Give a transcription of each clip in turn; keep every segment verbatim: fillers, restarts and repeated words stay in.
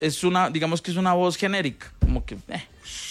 es una, digamos que es una voz genérica, como que... Eh.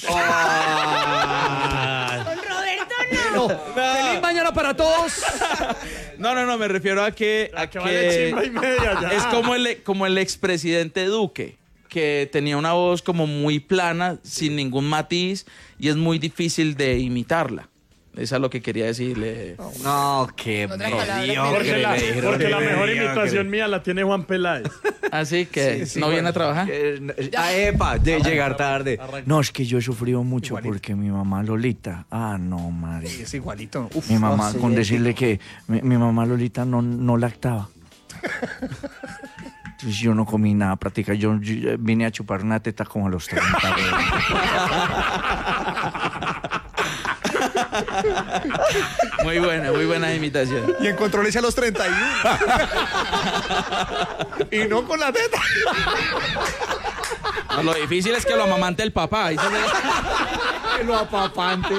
Ah. Con Roberto no. No. Feliz mañana para todos. No, no, no, me refiero a que... A que que vale chimba y media ya. Es como el, como el expresidente Duque, que tenía una voz como muy plana, sin ningún matiz, y es muy difícil de imitarla. Eso es lo que quería decirle. No, qué Otra palabra. mediocre. Porque la, me dijeron porque que la mejor mediocre. imitación mía la tiene Juan Peláez. Así que Sí, sí, no viene bueno, a trabajar. eh, ah, epa, de llegar tarde. No, es que yo he sufrido mucho porque mi mamá Lolita. Ah, no, madre. Es igualito. Uf, Mi mamá, no sé. con decirle que mi, mi mamá Lolita no, no lactaba. Entonces yo no comí nada práctica. Yo, yo vine a chupar una teta como a los treinta. Muy buena, muy buena imitación. Y encontró leche a los treinta y uno. Y no con la teta. No, lo difícil es que lo amamante el papá. Ahí se le- Que lo apapanten.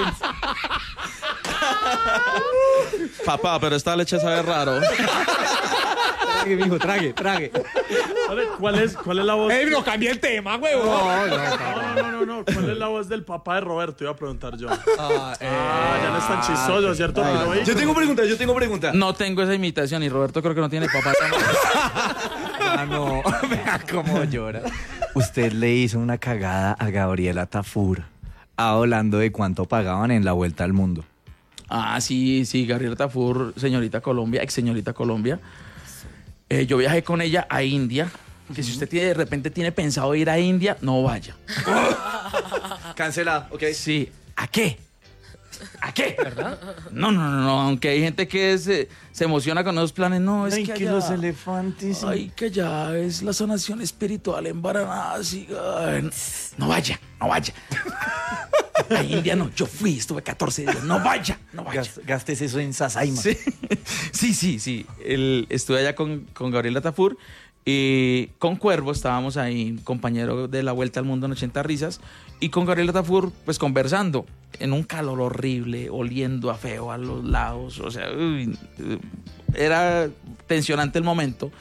Papá, pero esta leche sabe raro. Trague, mijo, trague, trague. ¿Cuál es, cuál es, cuál es la voz? ¡Ey, no cambié el tema, huevo! No, no, No, no, no, no, no. ¿Cuál es la voz del papá de Roberto? Iba a preguntar yo. Ah, eh, Ah, ya no es tan chistoso, ¿cierto? Pero ahí- Yo tengo pregunta, yo tengo pregunta. No tengo esa imitación y Roberto creo que no tiene papá tampoco. Ah, no. Vea cómo llora. Usted le hizo una cagada a Gabriela Tafur hablando de cuánto pagaban en la Vuelta al Mundo. Ah, sí, sí, Gabriela Tafur, señorita Colombia, ex señorita Colombia. Eh, yo viajé con ella a India. Que si usted tiene, de repente tiene pensado ir a India, no vaya. Cancelado, ok. Sí. ¿A qué? ¿A qué? ¿Verdad? No, no, no, no. Aunque hay gente que se, se emociona con esos planes. No, es Ay, que, que allá- los elefantes. Ay, que ya es la sanación espiritual en Varanasi. Ay, no vaya, no vaya. A India no. Yo fui, estuve catorce días. No vaya, no vaya. Gas- Gastes eso en Sasaima. Sí, sí, sí. sí. El, estuve allá con, con Gabriela Tafur y con Cuervo estábamos ahí, compañero de la Vuelta al Mundo en ochenta Risas, y con Gabriela Tafur, pues conversando en un calor horrible, oliendo a feo a los lados. O sea, uy, era tensionante el momento.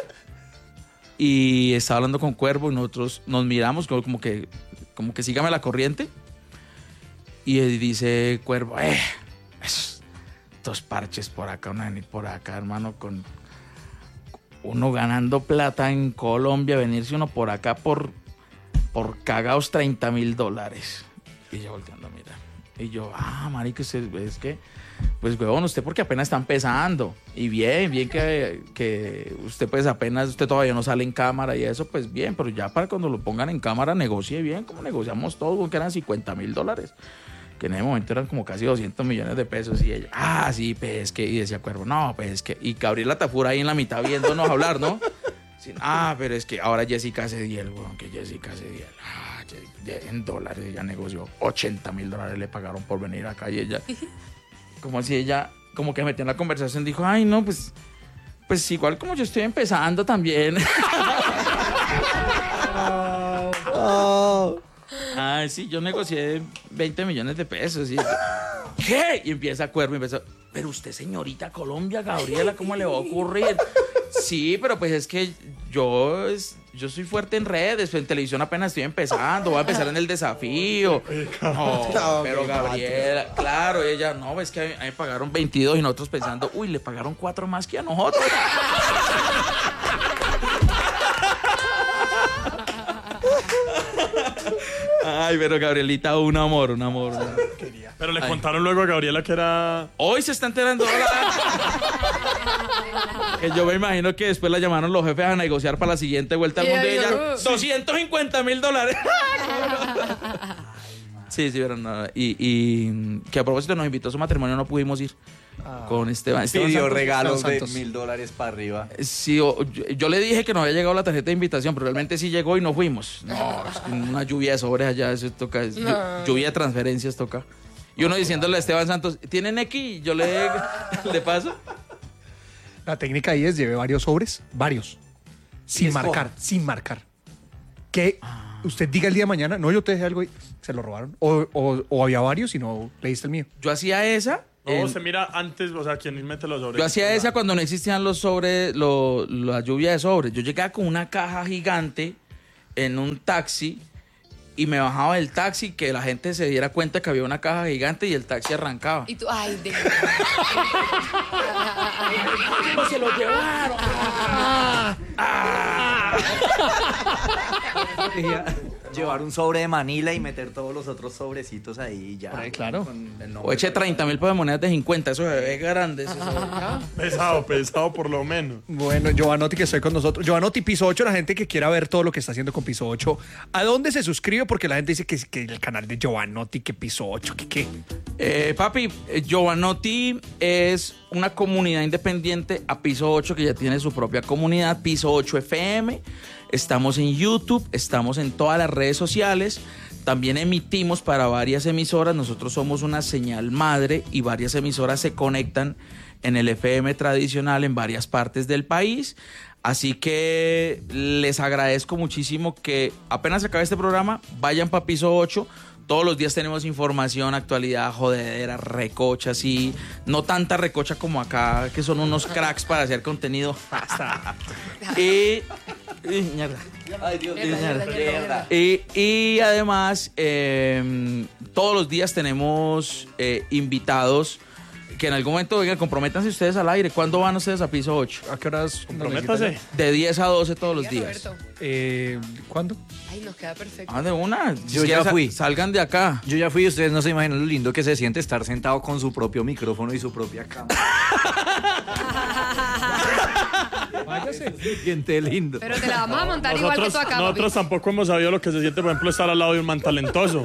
Y estaba hablando con Cuervo y nosotros nos miramos como, como que, como que sígame la corriente. Y dice Cuervo, eh, estos parches por acá, una y por acá, hermano, con uno ganando plata en Colombia, venirse uno por acá por, por cagados treinta mil dólares. Y yo volteando a mirar. Y yo, ah, marica, es que, pues, huevón, usted porque apenas está empezando. Y bien, bien que, que usted pues apenas, usted todavía no sale en cámara y eso, pues bien, pero ya para cuando lo pongan en cámara, negocie bien, como negociamos todos, que eran cincuenta mil dólares. Que en ese momento eran como casi doscientos millones de pesos. Y ella, ah, sí, pues que, y decía Cuervo, no, pues es que, y Gabriela Tafur ahí en la mitad viéndonos hablar, ¿no? Sí, ah, pero es que ahora Jessica Cediel, weón, que Jessica Cediel, ah, en dólares, ella negoció ochenta mil dólares, le pagaron por venir acá y ella, como si ella, como que metió en la conversación, dijo, ay, no, pues, pues igual como yo estoy empezando también. Oh. Ah, sí, yo negocié veinte millones de pesos. Y, ¿qué? Y empieza Cuervo y empieza, pero usted, señorita Colombia, Gabriela, ¿cómo le va a ocurrir? Sí, pero pues es que yo, es, yo soy fuerte en redes, en televisión apenas estoy empezando, voy a empezar en el desafío. No, pero Gabriela, claro, ella, no, es que a mí, a mí me pagaron veintidós y nosotros pensando, uy, le pagaron cuatro más que a nosotros. Ay, pero Gabrielita, un amor, un amor. Pero le Ay. contaron luego a Gabriela que era... Hoy se está enterando ahora. Que yo me imagino que después la llamaron los jefes a negociar para la siguiente vuelta al Y mundo y ella, ella, sí. doscientos cincuenta mil dólares. Sí, sí, pero no. Y, y que a propósito nos invitó a su matrimonio, no pudimos ir con Esteban. Esteban Pidió Santos. regalos de Santos. mil dólares para arriba. Sí, o- yo, yo le dije que no había llegado la tarjeta de invitación, pero realmente sí llegó y no fuimos. No, es que una lluvia de sobres allá, eso toca. es- No. Lluvia de transferencias toca. Y uno diciéndole a Esteban Santos, ¿tienen X? Yo le, le paso. La técnica ahí es lleve varios sobres, varios, sin escoja. marcar, sin marcar. Que usted diga el día de mañana, no, yo te dejé algo y se lo robaron. O, o, o había varios y no leíste el mío. Yo hacía esa. No, en- se mira antes, o sea, quien mete los sobres. Yo hacía esa cuando no existían los sobres, lo- la lluvia de sobres. Yo llegaba con una caja gigante en un taxi y me bajaba del taxi, que la gente se diera cuenta que había una caja gigante y el taxi arrancaba. Y tú, ay, de... ¡No se lo llevaron! ¡Ah! ¡Ah! Llevar un sobre de Manila y meter todos los otros sobrecitos ahí y ya. Por ahí, claro. Con el nombre. O eche treinta mil para monedas de cincuenta, eso se ve grande. Eso se ve- Pesado, pesado por lo menos. Bueno, Giovanotti que estoy con nosotros. Giovanotti, Piso ocho, la gente que quiera ver todo lo que está haciendo con Piso ocho, ¿a dónde se suscribe? Porque la gente dice que, que el canal de Giovanotti, que Piso ocho, que qué. Eh, papi, eh, Giovanotti es una comunidad independiente a Piso ocho, que ya tiene su propia comunidad, Piso ocho F M. Estamos en YouTube, estamos en todas las redes sociales. También emitimos para varias emisoras. Nosotros somos una señal madre y varias emisoras se conectan en el F M tradicional en varias partes del país. Así que les agradezco muchísimo que apenas acabe este programa, vayan para Piso ocho. Todos los días tenemos información, actualidad, jodedera, recocha, sí. No tanta recocha como acá, que son unos cracks para hacer contenido. y, y, mierda. Ay, Dios mío. Mierda, mierda, mierda. Y, y además, eh, todos los días tenemos eh, invitados que en algún momento, vengan, comprométanse ustedes al aire. ¿Cuándo van ustedes a Piso ocho? ¿A qué horas? Comprométase. De diez a doce todos los Diga, días. Roberto. Eh, ¿Cuándo? Ay, nos queda perfecto. Ah, de una. Yo Si ya quieren, fui. sa- Salgan de acá. Yo ya fui y ustedes no se imaginan lo lindo que se siente estar sentado con su propio micrófono y su propia cámara. Váyase. Se siente lindo. Pero te la vamos a montar igual que tú Nosotros, acá, papi. nosotros tampoco hemos sabido lo que se siente, por ejemplo, estar al lado de un man talentoso.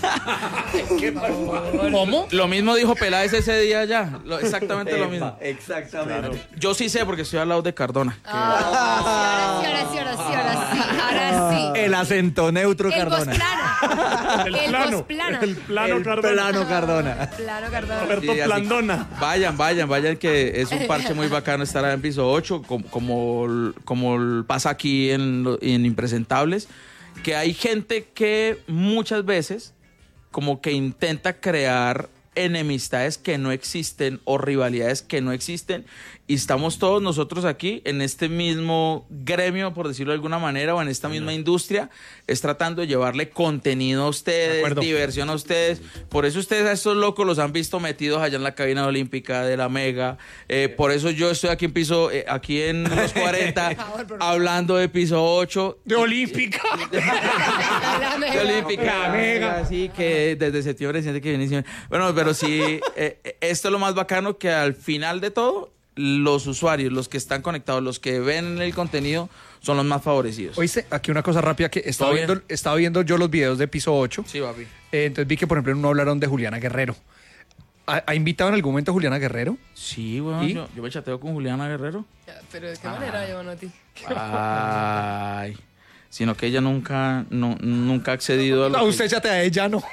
¿Cómo? Lo mismo dijo Peláez ese día ya. Lo- exactamente lo mismo. Exactamente. Yo sí sé porque estoy al lado de Cardona. Ah, sí, ahora sí, ahora sí, ahora sí, ahora sí, ahora sí. El acento neutro El Cardona. posplano. El El plano. posplano. El plano, El Cardona. plano Cardona. Plano, Cardona. Roberto Sí, así- Plandona. Vayan, vayan, vayan, que es un parche muy bacano estar en Piso ocho, como, como, como pasa aquí en, lo- en Impresentables, que hay gente que muchas veces como que intenta crear enemistades que no existen o rivalidades que no existen, y estamos todos nosotros aquí en este mismo gremio, por decirlo de alguna manera, o en esta misma industria, es tratando de llevarle contenido a De ustedes, acuerdo. diversión a ustedes. Por eso ustedes a estos locos los han visto metidos allá en la cabina olímpica de la Mega. Eh, por eso yo estoy aquí en piso, eh, aquí en los cuarenta, hablando de Piso ocho. De Olímpica. La De mega. olímpica, mega, así que desde septiembre siente que viene diciendo- Bueno, pero sí, eh, esto es lo más bacano, que al final de todo, los usuarios, los que están conectados, los que ven el contenido, son los más favorecidos. Oíste, aquí una cosa rápida que estaba ¿Todo bien? viendo, estaba viendo yo los videos de Piso ocho. Sí, papi. Eh, entonces vi que, por ejemplo, no hablaron de Juliana Guerrero. ¿Ha, ha invitado en algún momento a Juliana Guerrero? Sí, bueno, ¿Y? yo, yo me chateo con Juliana Guerrero. Pero de qué manera, Giovanotti. Ay, sino que ella nunca, no, nunca ha accedido a lo No, que- usted ya te a ella, no.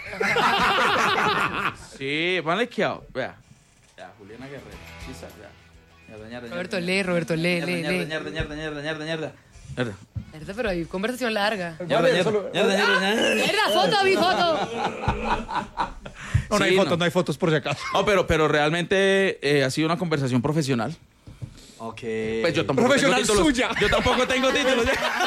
Sí, ponle que vea. Ya, Juliana Guerrero. Sí, está, vea. Mierda, mierda, Roberto, mierda. lee, Roberto, lee, Mierda, lee, mierda, lee. mierda, mierda, mierda, mierda, mierda. Mierda. Verdad, pero hay conversación larga. Mierda, mierda, mierda, mierda, mierda. Mierda, foto, mi foto. No, no hay Sí, fotos, no. no hay fotos por si acaso. No, pero, pero realmente eh, ha sido una conversación profesional. Ok. Pues yo tampoco Profesional tengo títulos. suya. Yo tampoco tengo títulos.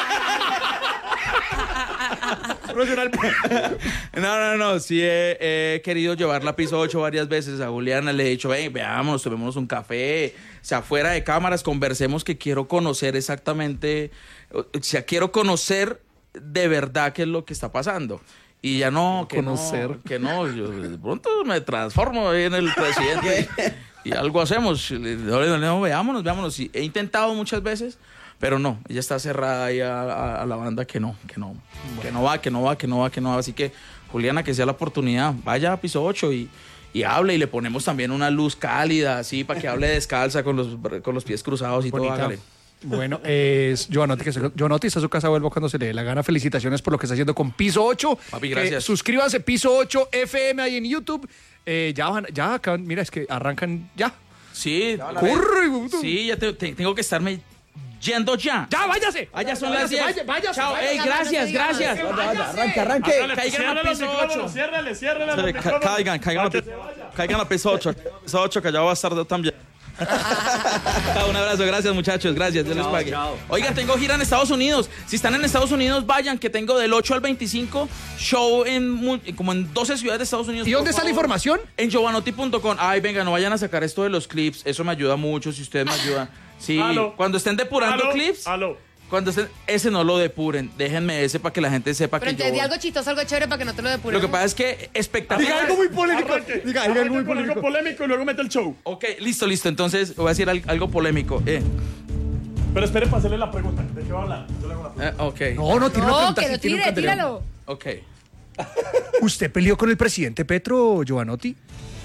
No, no, no. Sí he, he querido llevarla a Piso ocho varias veces. A Juliana le he dicho, ven, veámonos, tomémonos un café. O sea, fuera de cámaras, conversemos, que quiero conocer exactamente. O sea, quiero conocer de verdad qué es lo que está pasando. Y ya no, que Conocer. no, que no. Yo de pronto me transformo ahí en el presidente y, y algo hacemos. Le- le- le- veámonos, veámonos. Y he intentado muchas veces, pero no. Ella está cerrada ahí a, a- a la banda que no, que no, que no va, que no va, que no va, que no va. Así que, Juliana, que sea la oportunidad, vaya a Piso ocho y, y hable, y le ponemos también una luz cálida, así, para que hable descalza con los, con los pies cruzados y todo. Bonita. Hágale. Bueno, es Giovanotti, que se- Giovanotti está a su casa, vuelvo cuando se le dé la gana. Felicitaciones por lo que está haciendo con Piso ocho. Papi, gracias. Eh, suscríbanse, Piso ocho F M ahí en YouTube. Eh, ya van, ya acaban, mira, es que arrancan ya. Sí, Corre, puto. sí, ya te- te- tengo que estarme yendo ya. ¡Ya, váyase! Ah, ya son Váyase, las diez. vaya, váyase, Chao, váyase. ey, gracias, gracias. Arranque, arranque. Hágale, Caigan a ciérrele los Piso micrófonos, ocho. Ciérrele, ciérrele los Ca- micrófonos. Caigan, caigan a, Para que pi- se vaya. caigan a Piso ocho. Piso ocho, que ya va a estar yo también. Chao, un abrazo, gracias muchachos, gracias, Dios les Chao, pague. chao. Oiga, tengo gira en Estados Unidos. Si están en Estados Unidos, vayan, que tengo del ocho al veinticinco show en mu- como en doce ciudades de Estados Unidos. ¿Y por dónde está la favor. información? En giovanotti punto com. Ay, venga, no vayan a sacar esto de los clips, eso me ayuda mucho, si ustedes me ayudan. Sí, Aló. cuando estén depurando Aló, clips, aló. cuando estén, ese no lo depuren, déjenme ese para que la gente sepa Pero que yo... entonces di algo chistoso, algo chévere para que no te lo depuren. Lo que pasa es que espectacular. Diga algo muy polémico. Arranque. Diga, diga algo muy Arranque con algo polémico. polémico y luego mete el show. Ok, listo, listo. Entonces voy a decir al- algo polémico. Eh, Pero espere para hacerle la pregunta. ¿De qué va a hablar? Yo le hago la pregunta. eh, ok, No, no, tiene una No, pregunta. que sí, lo tiene un tire, candelero. tíralo. ok. ¿Usted peleó con el presidente Petro, Giovanotti?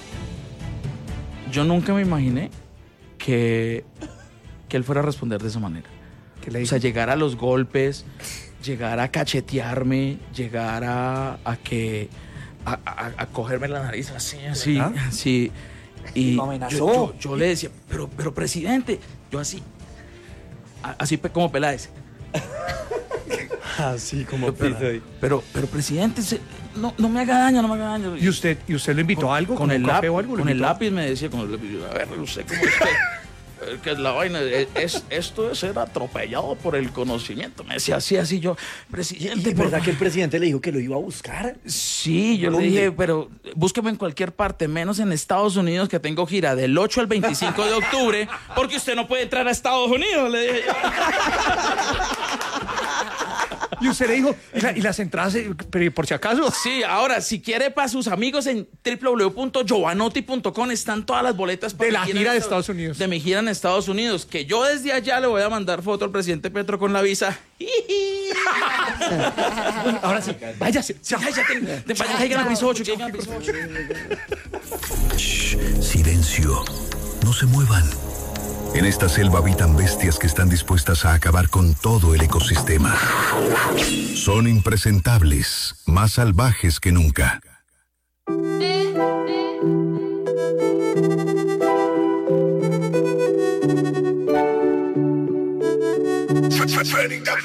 Yo nunca me imaginé que, que él fuera a responder de esa manera. ¿Qué le O dijo? sea, llegar a los golpes, llegar a cachetearme, llegar a, a que... A, a- a cogerme la nariz así, así, ¿Verdad? así. Y Lo yo, amenazó. yo- yo le decía, pero, pero presidente, yo así, a- así pe- como Peláez. Así como Pero, pero, pero presidente, se- no, no me haga daño, no me haga daño. ¿Y usted, ¿Y usted lo invitó a algo? Con ¿Como el un café lápiz, o algo? ¿Lo con el invitó? lápiz me decía, con el lápiz, yo, a ver, usted cómo es que, eh, que es la vaina, es, es- esto es ser atropellado por el conocimiento. Me decía así, así yo, presidente. ¿Es por verdad que el presidente le dijo que lo iba a buscar? Sí, yo le ¿Dónde? dije, pero búsqueme en cualquier parte, menos en Estados Unidos, que tengo gira del ocho al veinticinco de octubre, porque usted no puede entrar a Estados Unidos, le dije yo. Y usted le dijo, ¿y, la- y las entradas, eh, pero por si acaso? Sí, ahora, si quiere para sus amigos en w w w punto giovanotti punto com están todas las boletas para De mi la en gira de Estados Unidos. De mi gira en Estados Unidos, que yo desde allá le voy a mandar foto al presidente Petro con la visa. Ahora sí, váyase. Ya, ya, ten- ten- vaya, caigan al piso ocho, caigan al piso ocho. Shh, silencio. No se muevan. En esta selva habitan bestias que están dispuestas a acabar con todo el ecosistema. Son impresentables, más salvajes que nunca. Turning the